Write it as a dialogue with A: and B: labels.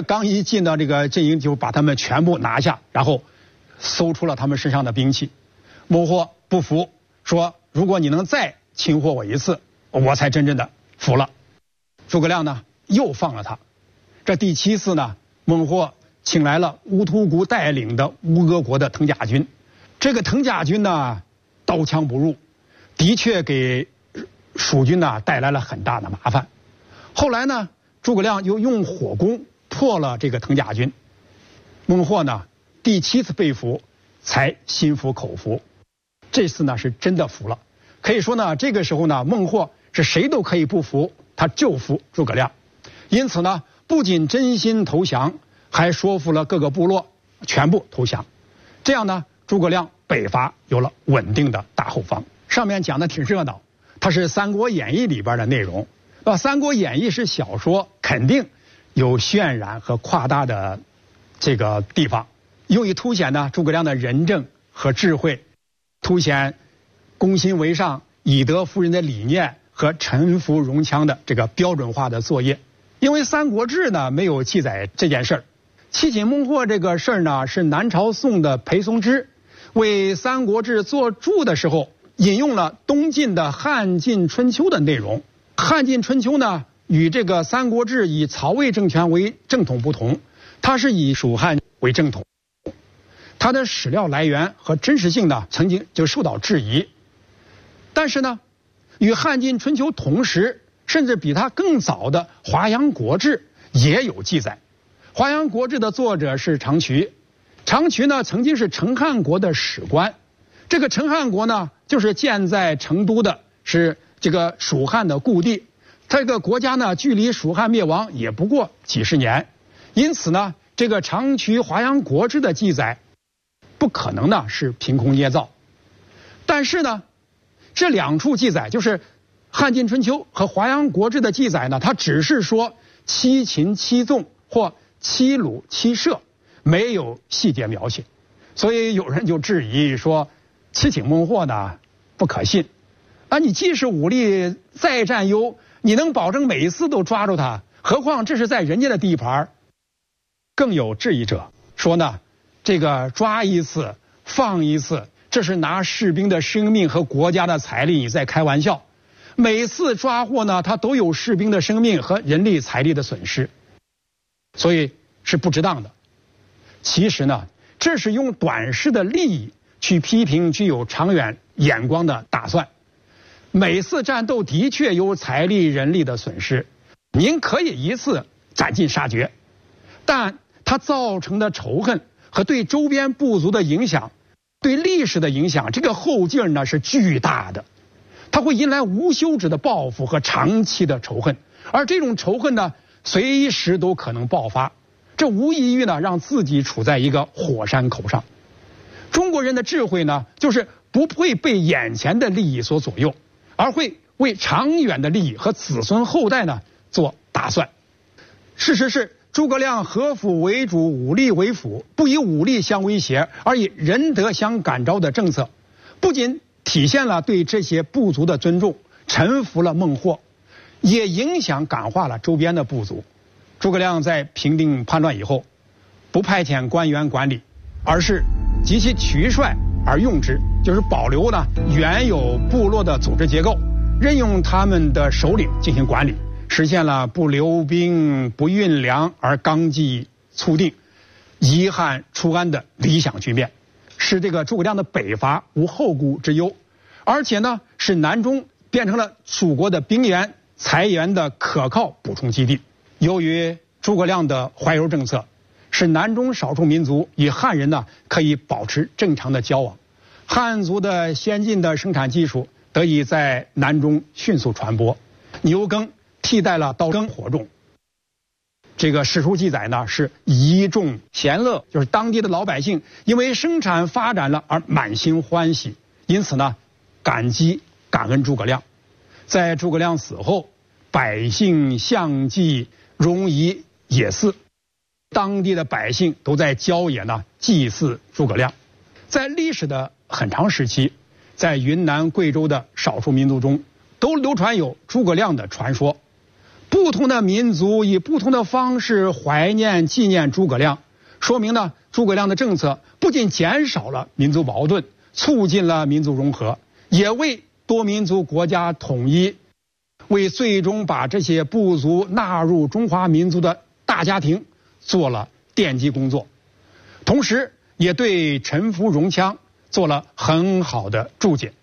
A: 他刚一进到这个阵营，就把他们全部拿下，然后搜出了他们身上的兵器。孟获不服，说如果你能再擒获我一次，我才真正的服了。诸葛亮呢又放了他。这第7次呢，孟获请来了乌突古带领的乌阿国的藤甲军。这个藤甲军呢刀枪不入，的确给蜀军呢带来了很大的麻烦。后来呢，诸葛亮又用火攻破了这个藤甲军。孟获呢第7次被俘，才心服口服。这次呢是真的服了。可以说呢，这个时候呢，孟获是谁都可以不服，他就服诸葛亮。因此呢，不仅真心投降，还说服了各个部落全部投降。这样呢，诸葛亮北伐有了稳定的大后方。上面讲的挺热闹，它是《三国演义》里边的内容。《三国演义》是小说，肯定有渲染和夸大的这个地方，用以凸显呢诸葛亮的仁政和智慧，凸显攻心为上、以德服人的理念和臣服容羌的这个标准化的作业。因为《三国志》呢没有记载这件事儿，弃擒孟获这个事儿呢是南朝宋的裴松之为《三国志》作注的时候引用了东晋的《汉晋春秋》的内容。《汉晋春秋》呢与这个《三国志》以曹魏政权为正统不同，它是以蜀汉为正统，它的史料来源和真实性呢曾经就受到质疑。但是呢，与《汉晋春秋》同时，甚至比它更早的《华阳国志》也有记载。《华阳国志》的作者是长渠，长渠呢曾经是成汉国的史官。这个成汉国呢，就是建在成都的，是这个蜀汉的故地。这个国家呢，距离蜀汉灭亡也不过几十年，因此呢，这个长渠《华阳国志》的记载不可能呢是凭空捏造。但是呢，这两处记载，就是《汉晋春秋》和《华阳国志》的记载呢，它只是说七擒七纵或七虏七射，没有细节描写。所以有人就质疑说，七擒孟获呢不可信啊！你即使武力再占优，你能保证每一次都抓住他？何况这是在人家的地盘。更有质疑者说呢，这个抓一次放一次，这是拿士兵的生命和国家的财力你在开玩笑。每次抓获呢，他都有士兵的生命和人力财力的损失，所以是不值当的。其实呢，这是用短视的利益去批评具有长远眼光的打算。每次战斗的确有财力人力的损失，您可以一次斩尽杀绝，但它造成的仇恨和对周边部族的影响，对历史的影响，这个后劲呢是巨大的，它会引来无休止的报复和长期的仇恨，而这种仇恨呢，随时都可能爆发，这无异于呢让自己处在一个火山口上。中国人的智慧呢，就是不会被眼前的利益所左右，而会为长远的利益和子孙后代呢做打算。事实是，诸葛亮合府为主，武力为辅，不以武力相威胁，而以仁德相感召的政策，不仅体现了对这些部族的尊重，臣服了孟获，也影响感化了周边的部族。诸葛亮在平定叛乱以后，不派遣官员管理，而是极其取率而用之，就是保留呢原有部落的组织结构，任用他们的首领进行管理，实现了不留兵不运粮而纲纪促定，遗憾出安的理想局面，使这个诸葛亮的北伐无后顾之忧，而且呢使南中变成了蜀国的兵源财源的可靠补充基地。由于诸葛亮的怀柔政策，使南中少数民族与汉人呢可以保持正常的交往，汉族的先进的生产技术得以在南中迅速传播，牛耕替代了刀耕火种。这个史书记载呢是一众贤乐，就是当地的老百姓因为生产发展了而满心欢喜，因此呢感激感恩诸葛亮。在诸葛亮死后，百姓相继戎夷野祀，当地的百姓都在郊野呢祭祀诸葛亮。在历史的很长时期，在云南贵州的少数民族中都流传有诸葛亮的传说。 不同的民族以不同的方式怀念纪念诸葛亮，说明呢，诸葛亮的政策不仅减少了民族矛盾，促进了民族融合，也为多民族国家统一，为最终把这些部族纳入中华民族的大家庭做了奠基工作，同时也对臣服容羌做了很好的注解。